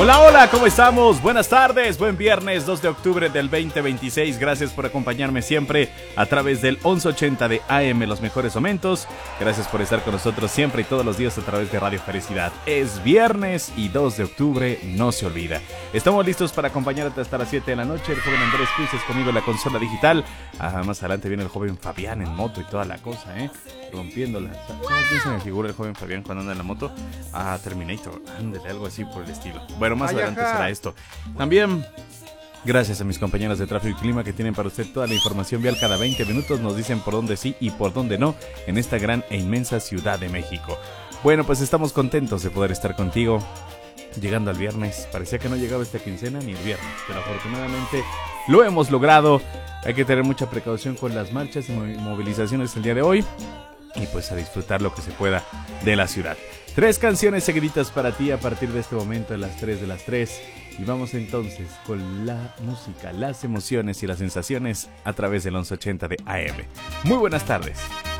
Hola, hola, ¿cómo estamos? Buenas tardes, buen viernes 2 de octubre del 2026. Gracias por acompañarme siempre a través del 1180 de AM, los mejores momentos. Gracias por estar con nosotros siempre y todos los días a través de Radio Felicidad. Es viernes y 2 de octubre no se olvida. Estamos listos para acompañarte hasta las 7 de la noche. El joven Andrés Cruces conmigo en la consola digital. Más adelante viene el joven Fabián en moto y toda la cosa, rompiéndola. ¿Sabes quién se me figura el joven Fabián cuando anda en la moto? Terminator, ándale, algo así por el estilo. Bueno, más adelante será esto. También, gracias a mis compañeros de Tráfico y Clima que tienen para usted toda la información vial cada 20 minutos. Nos dicen por dónde sí y por dónde no en esta gran e inmensa Ciudad de México. Bueno, pues estamos contentos de poder estar contigo. Llegando al viernes, parecía que no llegaba esta quincena ni el viernes, pero afortunadamente lo hemos logrado. Hay que tener mucha precaución con las marchas y movilizaciones el día de hoy. Y pues a disfrutar lo que se pueda de la ciudad. 3 canciones seguiditas para ti a partir de este momento, a las 3 de las 3. Y vamos entonces con la música, las emociones y las sensaciones a través del 1180 de AM. Muy buenas tardes.